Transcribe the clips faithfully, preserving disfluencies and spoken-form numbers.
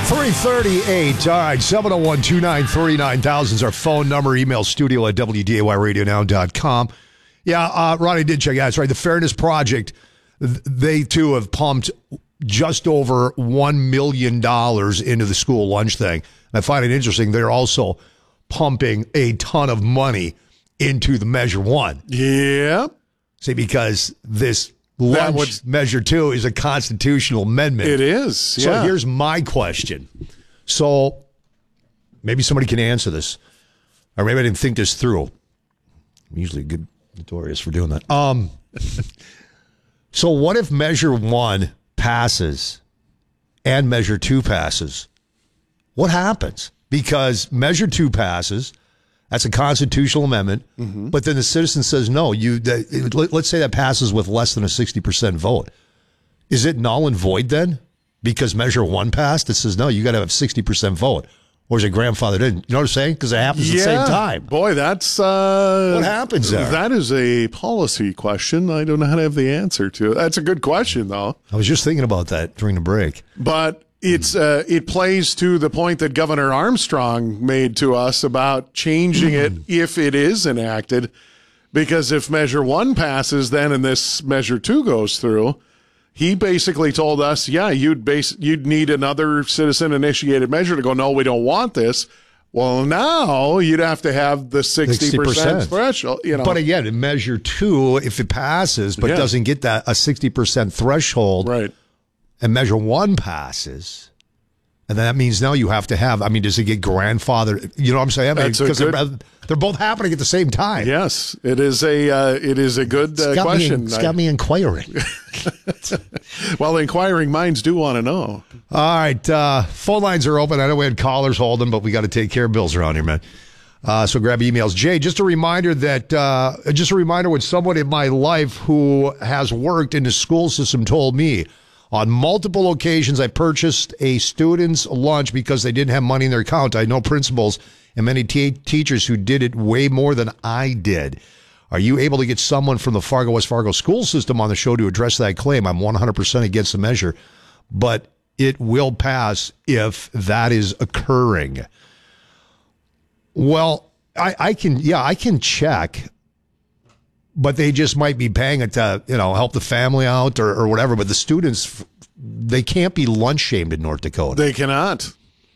three thirty-eight. All right, seven oh one, two nine three, nine thousand is our phone number. Email studio at W D A Y radio now dot com. Yeah, uh, Ronnie did check out. That's right. The Fairness Project, they too have pumped just over one million dollars into the school lunch thing. I find it interesting. They're also pumping a ton of money into the Measure One. Yeah. See, because this lunch would, Measure Two is a constitutional amendment. It is, So yeah. here's my question. So maybe somebody can answer this, or maybe I didn't think this through. I'm usually good, notorious for doing that. Um. So what if Measure One passes and Measure Two passes? What happens? Because Measure Two passes, that's a constitutional amendment, mm-hmm. but then the citizen says no. You that, let's say that passes with less than a sixty percent vote. Is it null and void then? Because Measure One passed, it says no. You got to have sixty percent vote, or is it grandfathered in? You know what I'm saying? Because it happens yeah. at the same time. Boy, that's uh, what happens there. That is a policy question. I don't know how to have the answer to it. That's a good question, though. I was just thinking about that during the break, but. It's uh, it plays to the point that Governor Armstrong made to us about changing it if it is enacted, because if Measure One passes, then and this Measure Two goes through, he basically told us, yeah, you'd base you'd need another citizen-initiated measure to go, no, we don't want this. Well, now you'd have to have the sixty percent threshold. You know, but again, in Measure Two, if it passes but yeah. doesn't get that a sixty percent threshold, right. and Measure One passes, and then that means now you have to have, I mean, does it get grandfathered? You know what I'm saying? That's because good, they're, they're both happening at the same time. Yes, it is a uh, it is a good uh, it's question. Me, it's got me inquiring. Well, inquiring minds do want to know. All right, uh, phone lines are open. I know we had callers holding, but we got to take care of bills around here, man. Uh, so grab emails. Jay, just a reminder that, uh, just a reminder what someone in my life who has worked in the school system told me. On multiple occasions, I purchased a student's lunch because they didn't have money in their account. I know principals and many t- teachers who did it way more than I did. Are you able to get someone from the Fargo West Fargo school system on the show to address that claim? I'm one hundred percent against the measure, but it will pass if that is occurring. Well, I, I can, yeah, I can check. But they just might be paying it to, you know, help the family out or, or whatever. But the students, they can't be lunch shamed in North Dakota. They cannot.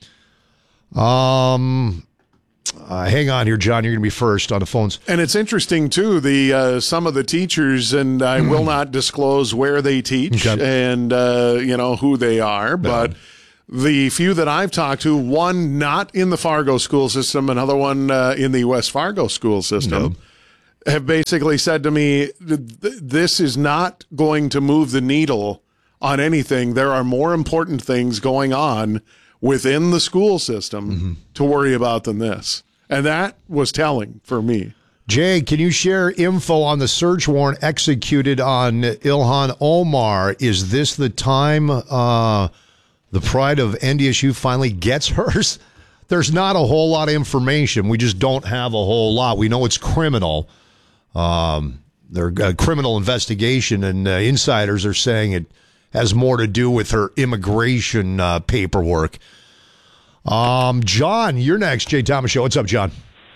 Um, uh, hang on here, John. You're going to be first on the phones. And it's interesting too. The uh, some of the teachers, and I will not disclose where they teach okay. and uh, you know who they are, but. Yeah. The few that I've talked to, one not in the Fargo school system, another one uh, in the West Fargo school system. No. Have basically said to me, this is not going to move the needle on anything. There are more important things going on within the school system mm-hmm. to worry about than this. And that was telling for me. Jay, can you share info on the search warrant executed on Ilhan Omar? Is this the time uh, the pride of N D S U finally gets hers? There's not a whole lot of information. We just don't have a whole lot. We know it's criminal. Um, their uh, criminal investigation, and uh, insiders are saying it has more to do with her immigration uh, paperwork. Um, John, you're next. Jay Thomas Show. What's up, John?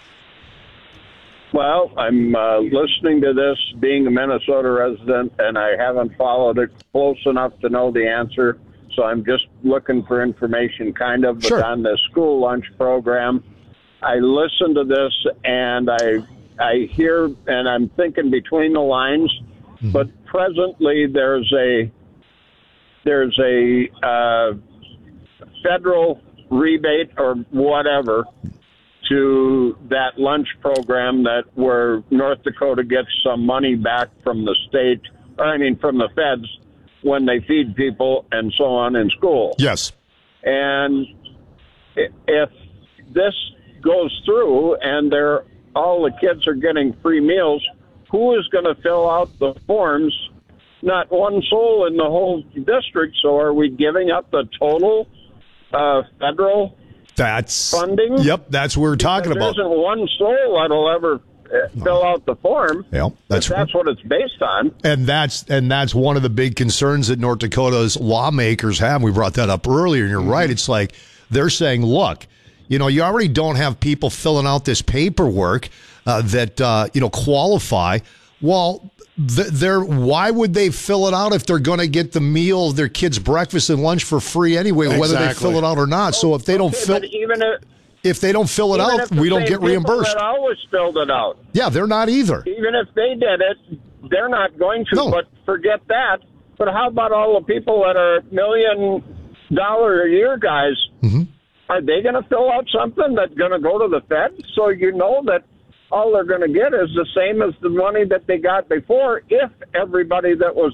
Well, I'm uh, listening to this, being a Minnesota resident, and I haven't followed it close enough to know the answer. So I'm just looking for information, kind of, sure. but on the school lunch program. I listened to this, and I. I hear, and I'm thinking between the lines, mm-hmm. but presently there's a there's a uh, federal rebate or whatever to that lunch program that where North Dakota gets some money back from the state, or I mean from the feds when they feed people and so on in school. Yes. And if this goes through and they're all the kids are getting free meals, who is going to fill out the forms? Not one soul in the whole district. So are we giving up the total uh, federal that's funding? Yep, that's what we're talking because about. There isn't one soul that'll ever uh, fill out the form. Yeah, that's that's what it's based on. And that's and that's one of the big concerns that North Dakota's lawmakers have. We brought that up earlier, and you're mm-hmm. right. It's like they're saying, look, you know, you already don't have people filling out this paperwork uh, that, uh, you know, qualify. Well, th- they're, why would they fill it out if they're going to get the meal, their kids' breakfast and lunch for free anyway, exactly. whether they fill it out or not? So if they don't okay, fill even if, if they don't fill it out, we don't get reimbursed. That always filled it out. Yeah, they're not either. Even if they did it, they're not going to. No. But forget that. But how about all the people that are million dollar a year guys? Mm-hmm. Are they going to fill out something that's going to go to the Fed? So you know that all they're going to get is the same as the money that they got before if everybody that was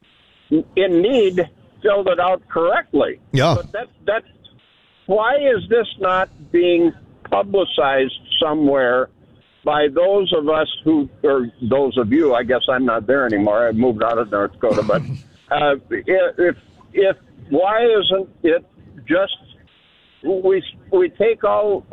in need filled it out correctly. Yeah. But that, that's, why is this not being publicized somewhere by those of us who, or those of you, I guess I'm not there anymore. I moved out of North Dakota. But uh, if, if, why isn't it just, we we take all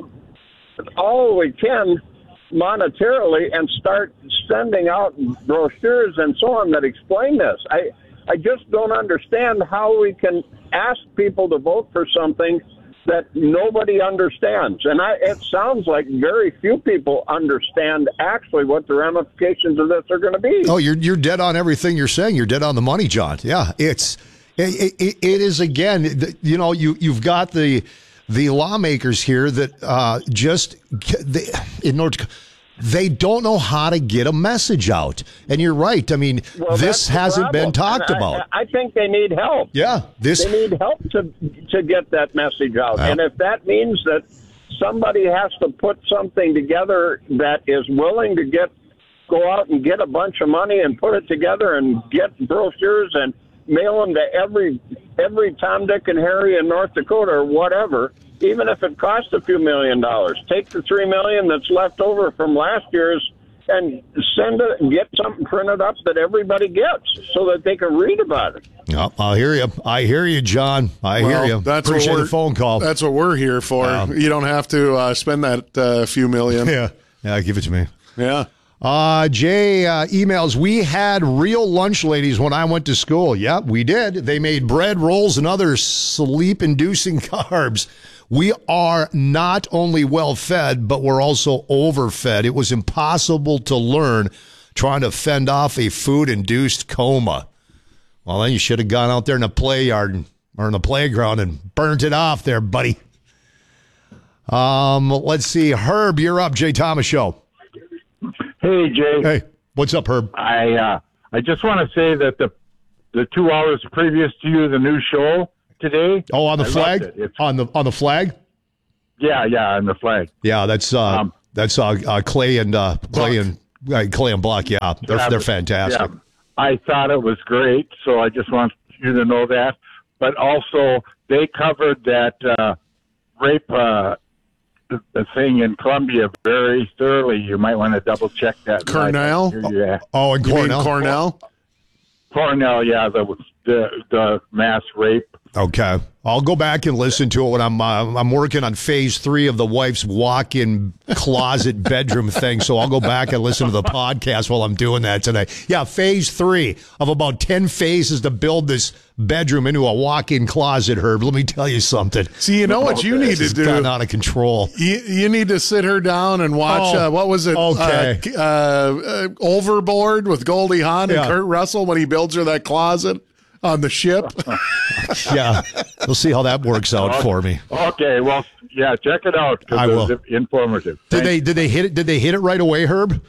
all we can monetarily and start sending out brochures and so on that explain this. I I just don't understand how we can ask people to vote for something that nobody understands. And I, it sounds like very few people understand actually what the ramifications of this are going to be. Oh, you're you're dead on everything you're saying. You're dead on the money, John. Yeah, it's it, it, it is again. You know, you you've got the. The lawmakers here that uh, just they, in North Dakota, they don't know how to get a message out. And you're right. I mean, well, this hasn't been talked I, about. I think they need help. Yeah, this they need help to to get that message out. Well, and if that means that somebody has to put something together that is willing to get go out and get a bunch of money and put it together and get brochures and mail them to every every Tom, Dick, and Harry in North Dakota or whatever, even if it costs a few million dollars. Take the three million that's left over from last year's and send it and get something printed up that everybody gets so that they can read about it. Oh, I hear you. I hear you, John. I well, hear you. That's Appreciate what the phone call. That's what we're here for. Um, you don't have to uh, spend that uh, few million. Yeah. Yeah, give it to me. Yeah. Uh, Jay uh, emails, we had real lunch ladies when I went to school. Yep, we did. They made bread, rolls, and other sleep-inducing carbs. We are not only well-fed, but we're also overfed. It was impossible to learn trying to fend off a food-induced coma. Well, then you should have gone out there in the play yard or in the playground and burnt it off there, buddy. Um, let's see. Herb, you're up. Jay Thomas Show. Hey, Jay. Hey, what's up, Herb? I uh, I just want to say that the the two hours previous to you, the new show today. Oh, on the I flag? It. On the on the flag? Yeah, yeah, on the flag. Yeah, that's uh, um, that's uh, uh, Clay and uh, Clay and uh, Clay and Block. Yeah, they're yeah, they're fantastic. Yeah. I thought it was great, so I just want you to know that. But also, they covered that uh, rape. Uh, the thing in Columbia very thoroughly. You might want to double check that. Cornell? Yeah. Oh, and You mean Cornell? Cornell? Cornell, yeah, the the, the mass rape. Okay. I'll go back and listen to it when I'm uh, I'm working on phase three of the wife's walk-in closet bedroom thing. So I'll go back and listen to the podcast while I'm doing that today. Yeah, phase three of about ten phases to build this bedroom into a walk-in closet, Herb. Let me tell you something. See, you know what you need to do? It's gotten out of control. You, you need to sit her down and watch, Oh, uh, what was it? okay. Uh, uh, uh, Overboard with Goldie Hawn and Yeah. Kurt Russell when he builds her that closet on the ship. Yeah, we'll see how that works out for me. Okay, well, yeah, check it out. 'Cause I it will. was informative. Did Thanks. they did they hit it? Did they hit it right away, Herb?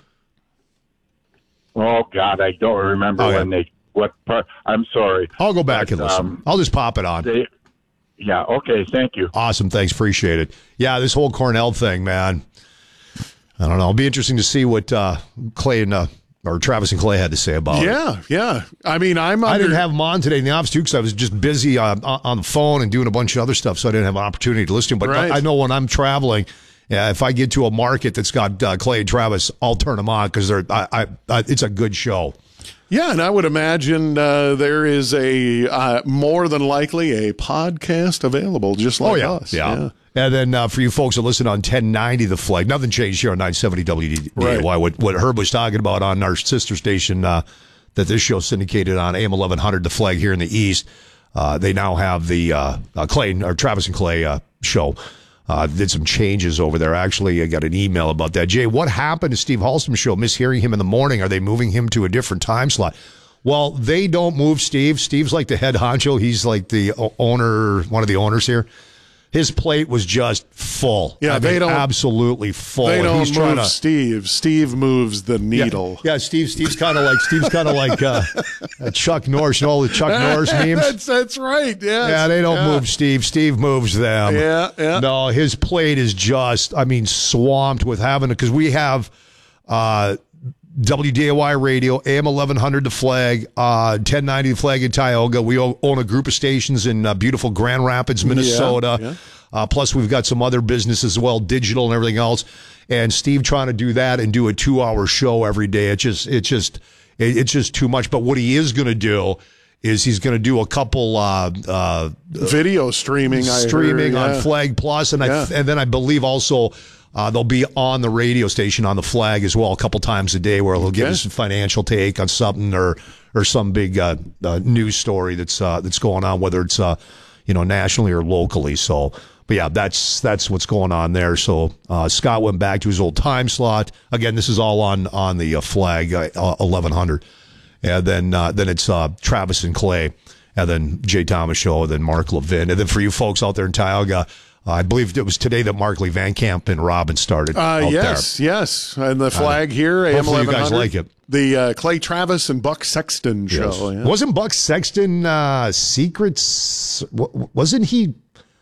Oh God, I don't remember Oh, yeah. when they what part. I'm sorry. I'll go back But, and listen. um, I'll just pop it on. They, yeah. Okay. Thank you. Awesome. Thanks. Appreciate it. Yeah, this whole Cornell thing, man. I don't know. It'll be interesting to see what uh, Clay and uh, or Travis and Clay had to say about it. Yeah, yeah. I mean, I'm under, I didn't have them on today in the office too because I was just busy on, on the phone and doing a bunch of other stuff, so I didn't have an opportunity to listen to them. But Right. I, I know when I'm traveling, yeah, if I get to a market that's got uh, Clay and Travis, I'll turn them on because they're. I, I, I, it's a good show. Yeah, and I would imagine uh, there is a uh, more than likely a podcast available just like oh, yeah. us. Yeah. yeah. And then uh, for you folks that listen on ten ninety The Flag, nothing changed here on nine seventy W D A Y. Right. What, what Herb was talking about on our sister station uh, that this show syndicated on A M eleven hundred The Flag here in the East, uh, they now have the uh, uh, Clay, or Travis and Clay uh, show. Uh, did some changes over there. Actually, I got an email about that. Jay, what happened to Steve Halstom's show? Mishearing him in the morning. Are they moving him to a different time slot? Well, they don't move Steve. Steve's like the head honcho. He's like the owner, one of the owners here. His plate was just full. Yeah, I they mean, don't absolutely full. They don't He's move to, Steve. Steve moves the needle. Yeah, yeah Steve. Steve's kind of like Steve's kind of like uh, Chuck Norris. You know all the Chuck Norris memes. that's that's right. Yes. Yeah, they don't yeah. move Steve. Steve moves them. Yeah, yeah. No, his plate is just, I mean, swamped with having it because we have. Uh, W D A Y Radio, A M eleven hundred The Flag, uh, ten ninety The Flag in Tioga. We own a group of stations in uh, beautiful Grand Rapids, Minnesota. Yeah, yeah. Uh, plus, we've got some other businesses as well, digital and everything else. And Steve trying to do that and do a two-hour show every day, it just, it just, it, it's just too much. But what he is going to do is he's going to do a couple uh, uh, video streaming, streaming I heard, yeah. on Flag Plus, and yeah. I and then I believe also. Uh, they'll be on the radio station on the Flag as well a couple times a day where he'll give okay. us a financial take on something or or some big uh, uh, news story that's uh, that's going on, whether it's uh, you know nationally or locally. So, but yeah, that's that's what's going on there. So uh, Scott went back to his old time slot again. This is all on on the uh, Flag uh, eleven hundred, and then uh, then it's uh, Travis and Clay, and then Jay Thomas Show, and then Mark Levin, and then for you folks out there in Tioga. Uh, I believe it was today that Mark Lee Van Camp and Robin started. Uh, out yes, there. yes. And the Flag uh, here, A M hopefully you guys like it. The uh, Clay Travis and Buck Sexton show. Yes. Yeah. Wasn't Buck Sexton uh, Secrets? Wasn't he?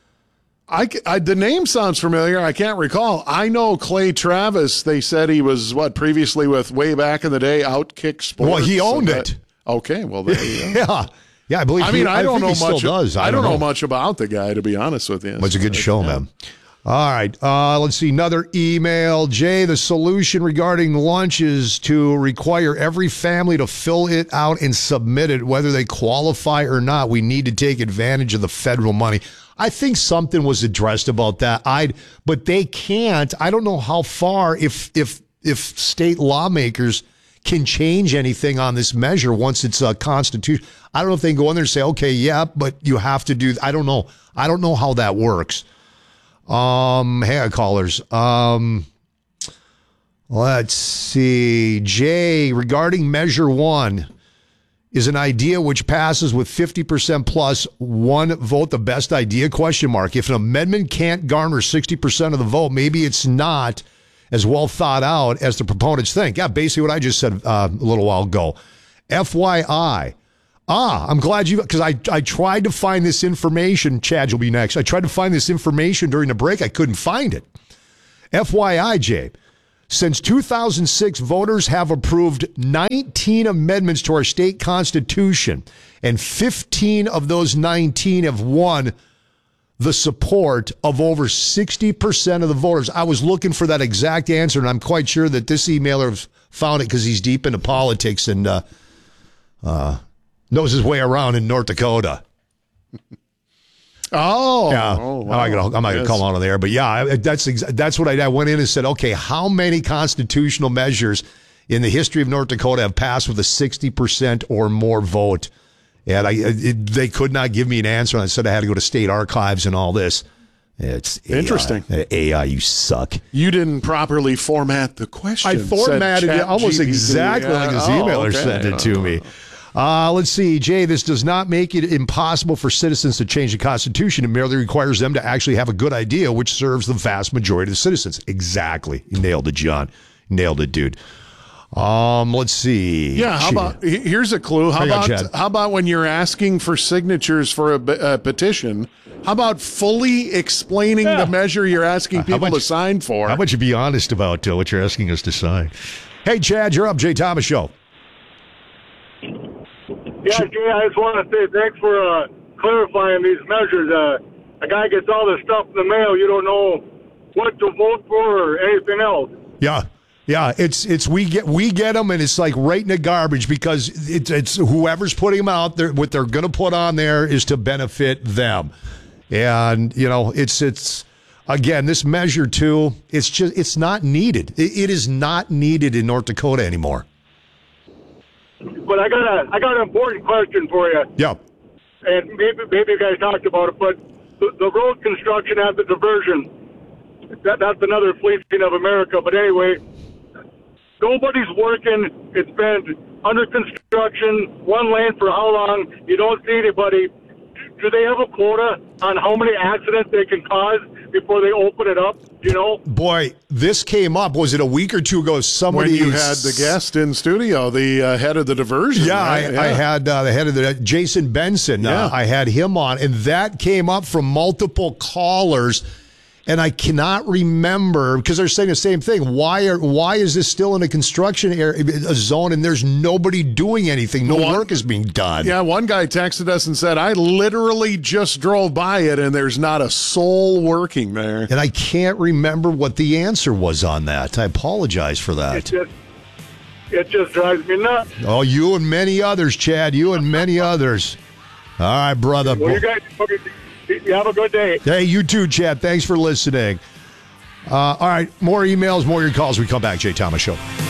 I, I, the name sounds familiar. I can't recall. I know Clay Travis. They said he was, what, previously with, way back in the day, Outkick Sports. Well, he owned it. That, okay, well, there you go. yeah. Yeah, I believe. I mean, he, I don't I know he much. Still does. I, I don't know. know much about the guy, to be honest with you. It's a good show, yeah. man. All right, uh, let's see. Another email, Jay. The solution regarding lunch is to require every family to fill it out and submit it, whether they qualify or not. We need to take advantage of the federal money. I think something was addressed about that. I, but they can't. I don't know how far if if if state lawmakers can change anything on this measure once it's a constitution. I don't know if they can go in there and say, okay, yeah, but you have to do, I don't know. I don't know how that works. Um, hey, callers. Um, let's see. Jay, regarding measure one, is an idea which passes with fifty percent plus one vote the best idea, question mark. If an amendment can't garner sixty percent of the vote, maybe it's not as well thought out as the proponents think. Yeah, basically what I just said uh, a little while ago. F Y I. Ah, I'm glad you, because I, I tried to find this information. Chad, you'll be next. I tried to find this information during the break. I couldn't find it. F Y I, Jay. Since two thousand six, voters have approved nineteen amendments to our state constitution, and fifteen of those nineteen have won the support of over sixty percent of the voters. I was looking for that exact answer, and I'm quite sure that this emailer found it because he's deep into politics and uh, uh, knows his way around in North Dakota. Oh, yeah. Oh, wow. I'm not gonna, I'm not yes. gonna call out on the air, but yeah, that's exa- that's what I did. I went in and said, okay, how many constitutional measures in the history of North Dakota have passed with a sixty percent or more vote? And I, it, they could not give me an answer. And I said I had to go to state archives and all this. It's A I. Interesting. A I, you suck. You didn't properly format the question. I formatted it almost G P T. exactly yeah. like his oh, emailer okay. sent it to me. Uh, let's see, Jay, this does not make it impossible for citizens to change the Constitution. It merely requires them to actually have a good idea, which serves the vast majority of the citizens. Exactly. You nailed it, John. You nailed it, dude. Um, let's see. Yeah, how Gee. about, here's a clue. How Hang on, about, Chad. how about when you're asking for signatures for a, a petition, how about fully explaining Yeah. the measure you're asking people about to you- sign for? How about you be honest about uh, what you're asking us to sign? Hey, Chad, you're up. Jay Thomas Show. Yeah, Jay, I just want to say thanks for uh, clarifying these measures. Uh, a guy gets all this stuff in the mail, you don't know what to vote for or anything else. Yeah. Yeah, it's it's we get we get them, and it's like right in the garbage because it's it's whoever's putting them out there. What they're going to put on there is to benefit them, and you know it's it's again this measure too. It's just it's not needed. It, it is not needed in North Dakota anymore. But I got a I got an important question for you. Yeah, and maybe maybe you guys talked about it, but the, the road construction at the diversion, that that's another fleecing of America. But anyway, nobody's working. It's been under construction, one lane for how long? You don't see anybody. Do they have a quota on how many accidents they can cause before they open it up? You know? Boy, this came up. Was it a week or two ago? Somebody when you had the guest in studio, the uh, head of the diversion. Yeah, right? I, yeah. I had uh, the head of the Jason Benson. Yeah. Uh, I had him on, and that came up from multiple callers. And I cannot remember because they're saying the same thing. Why are why is this still in a construction area, a zone, and there's nobody doing anything? No One, work is being done. Yeah, one guy texted us and said, "I literally just drove by it, and there's not a soul working there." And I can't remember what the answer was on that. I apologize for It that. just it just drives me nuts. Oh, you and many others, Chad. You and many others. All right, brother. Well, you guys, okay, you have a good day. Hey, you too, Chad. Thanks for listening. Uh, all right, more emails, more of your calls. We come back. Jay Thomas Show.